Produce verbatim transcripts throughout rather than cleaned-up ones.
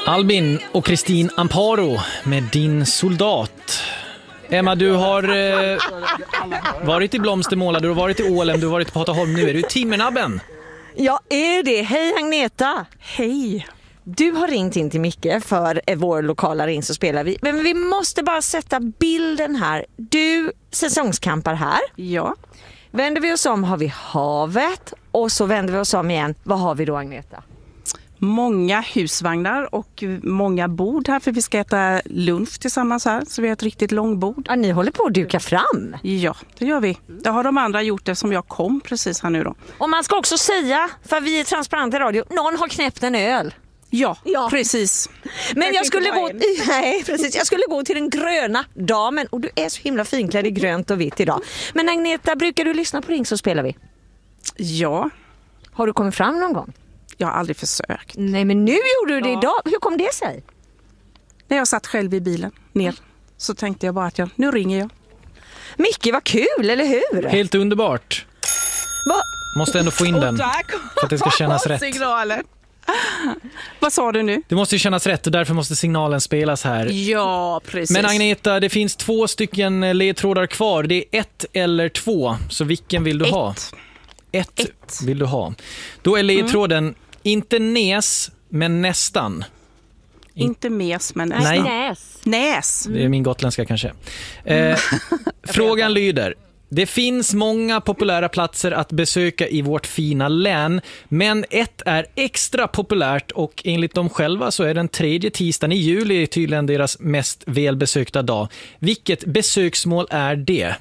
Albin och Kristin Amparo med Din soldat. Emma, du har eh, varit i Blomstermåla, du har varit i Ålem, du har varit på Hataholm. Nu är du i Timmernabben. Ja, är det. Hej Agneta. Hej. Du har ringt in till Micke för vår lokala Ring så spelar vi. Men vi måste bara sätta bilden här. Du säsongskampar här. Ja. Vänder vi oss om har vi havet. Och så vänder vi oss om igen. Vad har vi då, Agneta? Många husvagnar och många bord här för vi ska äta lunch tillsammans här. Så vi har ett riktigt långbord. Ja, ni håller på att duka fram. Ja, det gör vi. Det har de andra gjort det som jag kom precis här nu då. Och man ska också säga, för vi är transparenta i radio, någon har knäppt en öl. Ja, Ja. precis. Men jag jag skulle, gå, nej, precis, jag skulle gå till den gröna damen. Och du är så himla finklädd i grönt och vitt idag. Men Agneta, brukar du lyssna på Ring så spelar vi? Ja. Har du kommit fram någon gång? Jag har aldrig försökt. Nej, men nu gjorde du det Ja. idag. Hur kom det sig? När jag satt själv i bilen ner så tänkte jag bara att jag, nu ringer jag. Micke, vad kul, eller hur? Helt underbart. Va? Måste ändå få in den för att det ska kännas rätt. Signalen. Vad sa du nu? Det måste ju kännas rätt och därför måste signalen spelas här. Ja, precis. Men Agneta, det finns två stycken ledtrådar kvar. Det är ett eller två. Så vilken vill du ett. ha? Ett, Ett vill du ha. Då är ledtråden mm. inte näs, men nästan. In- Inte mes, men nästan. Nej. Näs. Näs. Det är min gotländska kanske. Eh, frågan lyder: det finns många populära platser att besöka i vårt fina län, men ett är extra populärt och enligt dem själva så är den tredje tisdagen i juli tydligen deras mest välbesökta dag. Vilket besöksmål är det?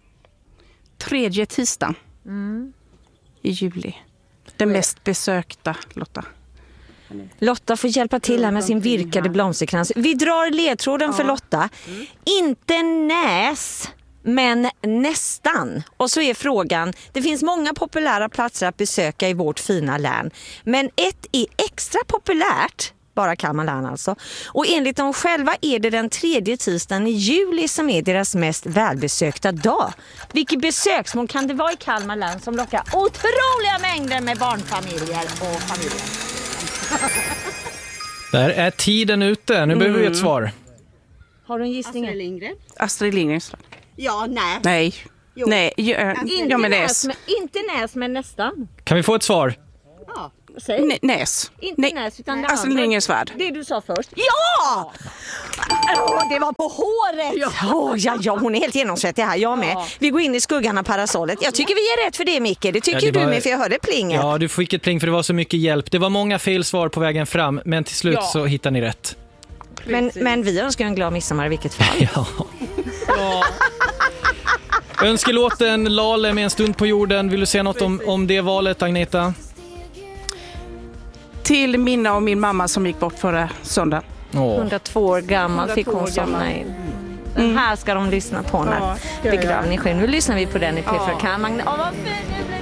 Tredje tisdag mm. i juli. Den mest besökta, Lotta. Lotta får hjälpa till här med sin virkade blomsterkrans. Vi drar ledtråden ja. för Lotta. Mm. Inte näs, men nästan. Och så är frågan, det finns många populära platser att besöka i vårt fina län. Men ett är extra populärt, bara Kalmar län alltså. Och enligt dem själva är det den tredje tisdagen i juli som är deras mest välbesökta dag. Vilket besöksmål kan det vara i Kalmar län som lockar otroliga mängder med barnfamiljer och familjer? Där är tiden ute. Nu mm. behöver vi ett svar. Har du en gissning? Astrid Lindgren. Astrid Lindgren. Ja, nej. Nej. Jo. Nej, jag, inte, jag med näs, näs. men, inte näs, men nästan. Kan vi få ett svar? Ja. Säg. N- näs. Inte Nej. näs, utan det Astrid Lindgrens värld. Det du sa först. Ja! Oh, det var på håret. Ja. Oh, ja, ja, hon är helt genomsvettig här, jag med. Ja. Vi går in i skuggan av parasollet. Jag tycker vi är rätt för det, Micke. Det tycker ja, det var... du med, för jag hörde plinget. Ja, du fick ett pling för det var så mycket hjälp. Det var många fel svar på vägen fram, men till slut ja. så hittar ni rätt. Men, men vi önskar en glad midsommar i vilket fall. Ja. Ja. Önskelåten Lale med en stund på jorden. Vill du säga något om, om det valet, Agneta? Till minna av min mamma som gick bort förra söndagen. Oh. hundratvå år gammal fick hon somna in. Den mm. här ska de lyssna på när ja, begravningen sker. Nu lyssnar vi på den i P fyra. Ja. Kan man... oh, vad fin.